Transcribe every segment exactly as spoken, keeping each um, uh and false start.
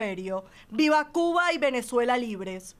Viva Cuba y Venezuela libres.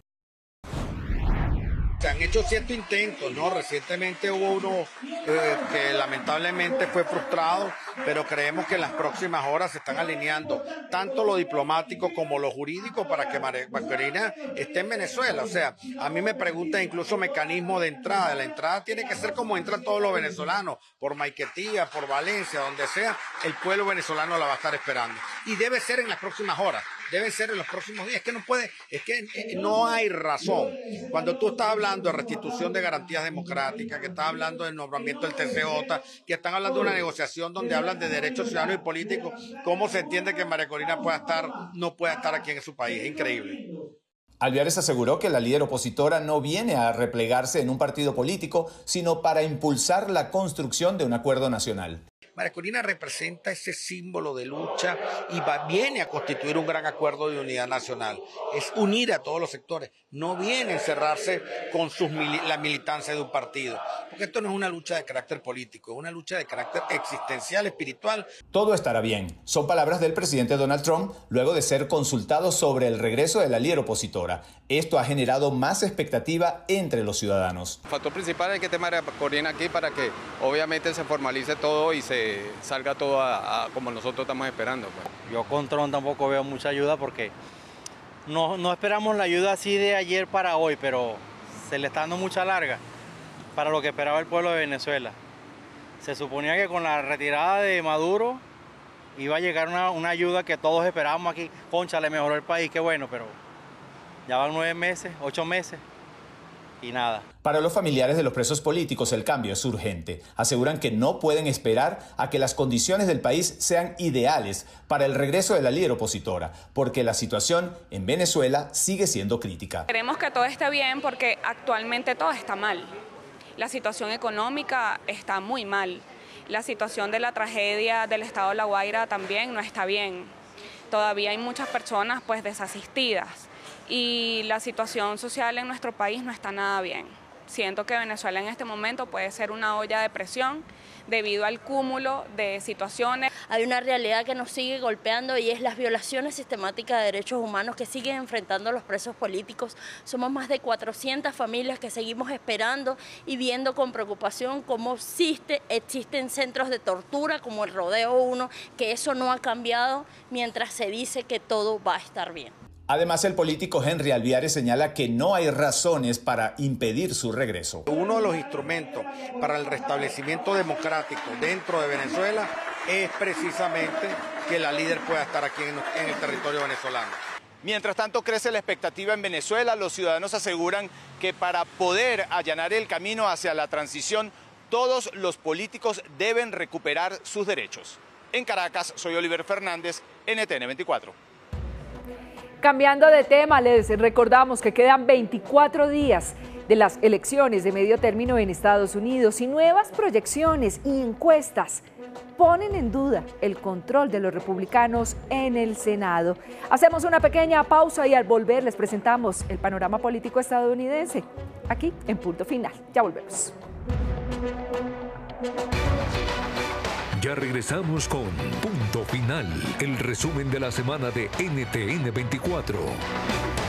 Se han hecho ciertos intentos, ¿no? Recientemente hubo uno eh, que lamentablemente fue frustrado, pero creemos que en las próximas horas se están alineando tanto lo diplomático como lo jurídico para que Macorina esté en Venezuela. O sea, a mí me preguntan incluso mecanismo de entrada. La entrada tiene que ser como entran todos los venezolanos, por Maiquetía, por Valencia, donde sea, el pueblo venezolano la va a estar esperando. Y debe ser en las próximas horas. Debe ser en los próximos días. Es que no puede, es que no hay razón. Cuando tú estás hablando de restitución de garantías democráticas, que estás hablando del nombramiento del T C J, que están hablando de una negociación donde hablan de derechos ciudadanos y políticos, ¿cómo se entiende que María Corina pueda estar, no pueda estar aquí en su país? Es increíble. Alviares aseguró que la líder opositora no viene a replegarse en un partido político, sino para impulsar la construcción de un acuerdo nacional. María Corina representa ese símbolo de lucha y va, viene a constituir un gran acuerdo de unidad nacional. Es unir a todos los sectores, no viene a encerrarse con sus mili la militancia de un partido. Porque esto no es una lucha de carácter político, es una lucha de carácter existencial, espiritual. Todo estará bien. Son palabras del presidente Donald Trump luego de ser consultado sobre el regreso de la líder opositora. Esto ha generado más expectativa entre los ciudadanos. El factor principal es que esté María Corina aquí para que obviamente se formalice todo y se salga todo a, a como nosotros estamos esperando. Pues. Yo con Trump tampoco veo mucha ayuda porque no, no esperamos la ayuda así de ayer para hoy, pero se le está dando mucha larga para lo que esperaba el pueblo de Venezuela. Se suponía que con la retirada de Maduro iba a llegar una, una ayuda que todos esperábamos aquí. Concha, le mejoró el país, qué bueno, pero ya van nueve meses, ocho meses. Y nada. Para los familiares de los presos políticos el cambio es urgente. Aseguran que no pueden esperar a que las condiciones del país sean ideales para el regreso de la líder opositora, porque la situación en Venezuela sigue siendo crítica. Queremos que todo esté bien porque actualmente todo está mal. La situación económica está muy mal. La situación de la tragedia del estado de La Guaira también no está bien. Todavía hay muchas personas pues desasistidas. Y la situación social en nuestro país no está nada bien. Siento que Venezuela en este momento puede ser una olla de presión debido al cúmulo de situaciones. Hay una realidad que nos sigue golpeando y es las violaciones sistemáticas de derechos humanos que siguen enfrentando los presos políticos. Somos más de cuatrocientas familias que seguimos esperando y viendo con preocupación cómo existe, existen centros de tortura como el Rodeo uno, que eso no ha cambiado mientras se dice que todo va a estar bien. Además, el político Henry Alviares señala que no hay razones para impedir su regreso. Uno de los instrumentos para el restablecimiento democrático dentro de Venezuela es precisamente que la líder pueda estar aquí en, en el territorio venezolano. Mientras tanto, crece la expectativa en Venezuela. Los ciudadanos aseguran que para poder allanar el camino hacia la transición, todos los políticos deben recuperar sus derechos. En Caracas, soy Oliver Fernández, N T N veinticuatro. Cambiando de tema, les recordamos que quedan veinticuatro días de las elecciones de medio término en Estados Unidos y nuevas proyecciones y encuestas ponen en duda el control de los republicanos en el Senado. Hacemos una pequeña pausa y al volver les presentamos el panorama político estadounidense aquí en Punto Final. Ya volvemos. Ya regresamos con Punto Final, el resumen de la semana de N T N veinticuatro.